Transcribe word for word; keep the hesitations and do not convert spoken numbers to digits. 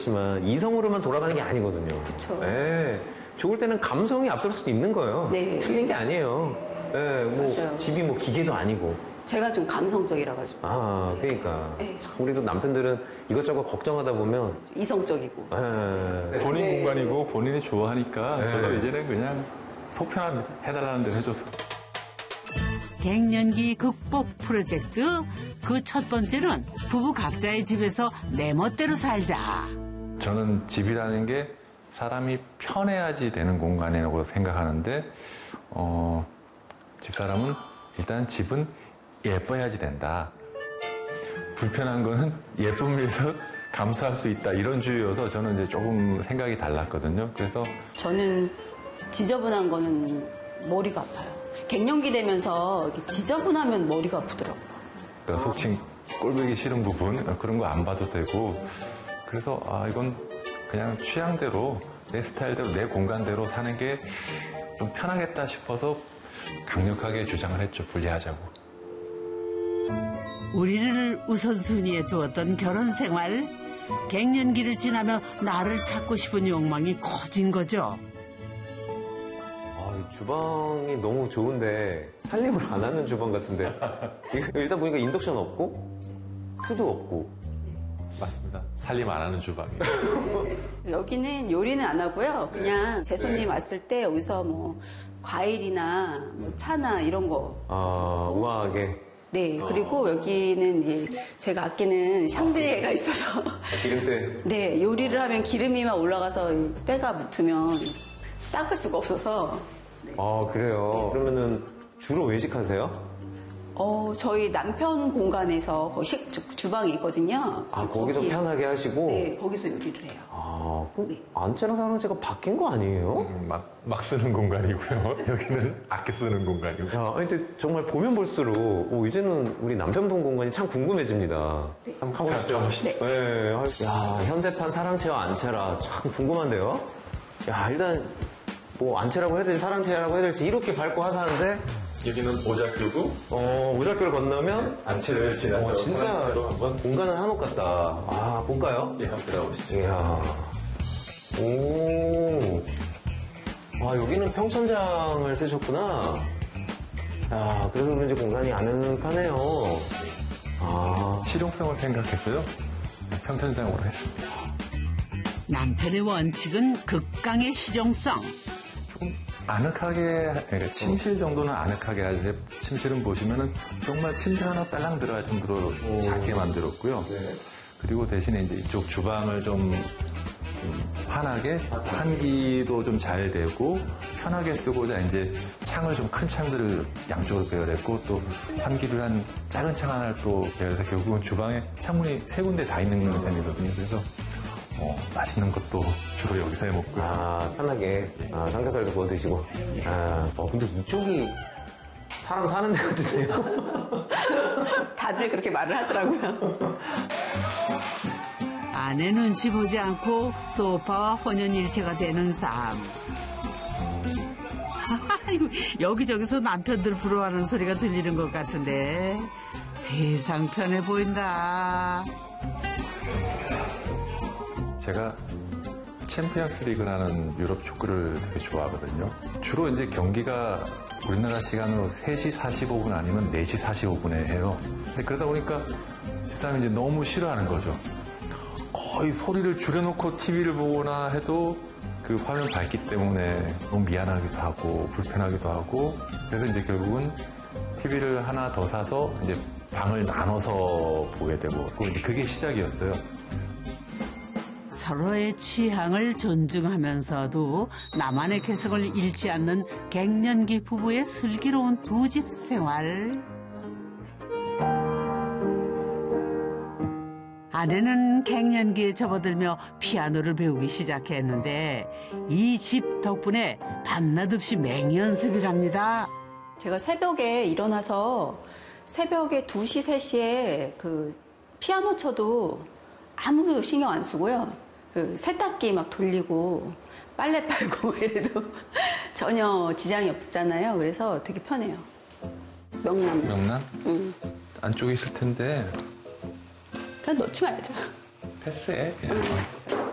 그렇지만 이성으로만 돌아가는 게 아니거든요. 그쵸. 예. 좋을 때는 감성이 앞설 수도 있는 거예요. 네. 틀린 게 아니에요. 예, 뭐 맞아요. 집이 뭐 기계도 아니고. 제가 좀 감성적이라 가지고. 아, 그러니까. 네. 참 우리도 남편들은 이것저것 걱정하다 보면 이성적이고. 예. 본인 네. 공간이고 본인이 좋아하니까 네. 저도 이제는 그냥 속 편합니다. 해달라는 대로 해줘서. 갱년기 극복 프로젝트 그 첫 번째는 부부 각자의 집에서 내 멋대로 살자. 저는 집이라는 게 사람이 편해야지 되는 공간이라고 생각하는데 어, 집사람은 일단 집은 예뻐야지 된다. 불편한 거는 예쁨 위해서 감수할 수 있다. 이런 주의여서 저는 이제 조금 생각이 달랐거든요. 그래서 저는 지저분한 거는 머리가 아파요. 갱년기 되면서 이렇게 지저분하면 머리가 아프더라고요. 그러니까 속칭 꼴보기 싫은 부분 그런 거 안 봐도 되고 그래서 아 이건 그냥 취향대로 내 스타일대로 내 공간대로 사는 게 좀 편하겠다 싶어서 강력하게 주장을 했죠. 분리하자고. 우리를 우선순위에 두었던 결혼 생활. 갱년기를 지나며 나를 찾고 싶은 욕망이 커진 거죠. 아, 이 주방이 너무 좋은데 살림을 안 하는 주방 같은데. 이거 일단 보니까 인덕션 없고 푸도 없고. 맞습니다. 살림 안 하는 주방이에요. 여기는 요리는 안 하고요. 그냥 제 손님 왔을 때 여기서 뭐 과일이나 뭐 차나 이런 거. 아, 우아하게. 네. 그리고 여기는 이제 제가 아끼는 샹들리에가 있어서. 아, 기름때. 네. 요리를 하면 기름이 막 올라가서 때가 묻으면 닦을 수가 없어서. 아, 그래요. 그러면은 주로 외식하세요? 어, 저희 남편 공간에서 거기 식, 주- 주방이 있거든요. 아, 거기서 거기- 편하게 하시고? 네. 거기서 요리를 해요. 아, 그 네. 안채랑 사랑채가 바뀐 거 아니에요? 음, 막, 막 쓰는 공간이고요. 여기는 아껴 쓰는 공간이고. 야, 아니, 근데 정말 보면 볼수록 오, 이제는 우리 남편분 공간이 참 궁금해집니다. 한번 가보시죠. 네. 네. 야, 현대판 사랑채와 안채라 참 궁금한데요? 야, 일단 뭐 안채라고 해야 될지 사랑채라고 해야 될지 이렇게 밟고 하사는데 여기는 오작교고 어, 오작교를 건너면 안채를 지나서 어, 진짜 사랑채로 한번 공간은 한옥 같다. 아, 볼까요? 예, 한번 들어가보시죠. 이야. 오. 아, 여기는 평천장을 쓰셨구나. 야, 그래서 그런지 공간이 아늑하네요. 아. 실용성을 생각해서요. 평천장으로 했습니다. 남편의 원칙은 극강의 실용성. 아늑하게, 그러니까 침실 정도는 아늑하게 하지. 침실은 보시면은 정말 침실 하나 딸랑 들어갈 정도로 작게 만들었고요. 네. 그리고 대신에 이제 이쪽 주방을 좀, 좀 환하게, 환기도 좀 잘 되고, 편하게 쓰고자 이제 창을 좀 큰 창들을 양쪽으로 배열했고, 또 환기를 한 작은 창 하나를 또 배열해서 결국은 주방에 창문이 세 군데 다 있는 셈이거든요. 그래서 어, 맛있는 것도 주로 여기서 해 먹고요. 아, 편하게. 아, 삼겹살도 구워 드시고. 아, 어, 근데 이쪽이 사람 사는 데 같으세요? 다들 그렇게 말을 하더라고요. 아내 눈치 보지 않고 소파와 혼연일체가 되는 삶. 여기저기서 남편들 부러워하는 소리가 들리는 것 같은데 세상 편해 보인다. 제가 챔피언스 리그라는 유럽 축구를 되게 좋아하거든요. 주로 이제 경기가 우리나라 시간으로 세 시 사십오 분 아니면 네 시 사십오 분에 해요. 근데 그러다 보니까 집사람이 이제 너무 싫어하는 거죠. 거의 소리를 줄여놓고 티비를 보거나 해도 그 화면 밝기 때문에 너무 미안하기도 하고 불편하기도 하고 그래서 이제 결국은 티비를 하나 더 사서 이제 방을 나눠서 보게 되고 이제 그게 시작이었어요. 서로의 취향을 존중하면서도 나만의 개성을 잃지 않는 갱년기 부부의 슬기로운 두 집 생활. 아내는 갱년기에 접어들며 피아노를 배우기 시작했는데 이 집 덕분에 밤낮 없이 맹연습이랍니다. 제가 새벽에 일어나서 새벽에 두 시, 세 시에 그 피아노 쳐도 아무도 신경 안 쓰고요. 그 세탁기 막 돌리고 빨래 빨고 이래도 전혀 지장이 없잖아요. 그래서 되게 편해요. 명남. 명란? 응. 안쪽에 있을 텐데 그냥 넣지 말자. 패스해. 그냥.